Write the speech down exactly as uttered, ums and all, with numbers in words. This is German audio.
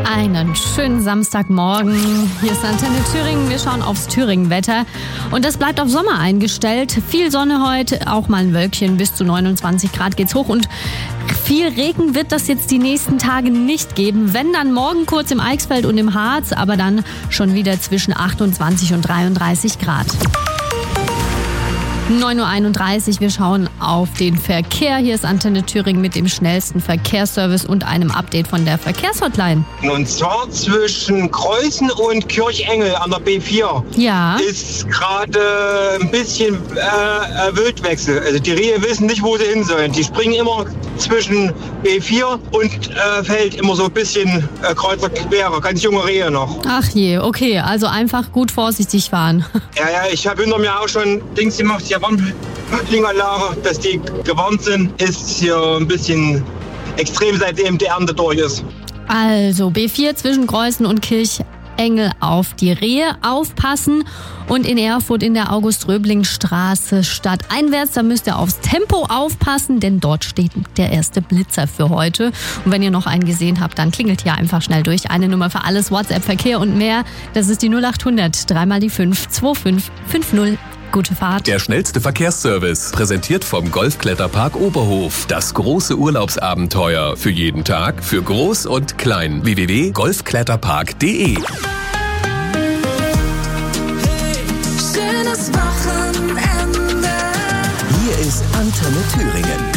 Einen schönen Samstagmorgen. Hier ist Antenne Thüringen. Wir schauen aufs Thüringen-Wetter. Und das bleibt auf Sommer eingestellt. Viel Sonne heute, auch mal ein Wölkchen. Bis zu neunundzwanzig Grad geht's hoch. Und viel Regen wird das jetzt die nächsten Tage nicht geben. Wenn, dann morgen kurz im Eichsfeld und im Harz. Aber dann schon wieder zwischen achtundzwanzig und dreiunddreißig Grad. neun Uhr einunddreißig, wir schauen auf den Verkehr. Hier ist Antenne Thüringen mit dem schnellsten Verkehrsservice und einem Update von der Verkehrshotline. Und zwar zwischen Kreuzen und Kirchengel an der B vier Ja. ist gerade ein bisschen äh, Wildwechsel. Also die Rehe wissen nicht, wo sie hin sollen. Die springen immer zwischen B vier und äh, Feld immer so ein bisschen äh, kreuz und quer. Ganz junge Rehe noch. Ach je, okay, also einfach gut vorsichtig fahren. Ja, ja, ich habe hinter mir auch schon Dings gemacht, hier Warnklinganlage, dass die gewarnt sind, ist hier ein bisschen extrem, seitdem die Ernte durch ist. Also B vier zwischen Kreuzen und Kirchengel auf die Rehe aufpassen. Und in Erfurt in der August-Röbling-Straße stadteinwärts, da müsst ihr aufs Tempo aufpassen, denn dort steht der erste Blitzer für heute. Und wenn ihr noch einen gesehen habt, dann klingelt hier einfach schnell durch. Eine Nummer für alles, WhatsApp, Verkehr und mehr. Das ist die null acht hundert, dreimal die fünf, zwei fünf fünf null. Gute Fahrt. Der schnellste Verkehrsservice, präsentiert vom Golfkletterpark Oberhof. Das große Urlaubsabenteuer. Für jeden Tag, für groß und klein. w w w punkt golfkletterpark punkt de Schönes Wochenende. Hier ist Antenne Thüringen.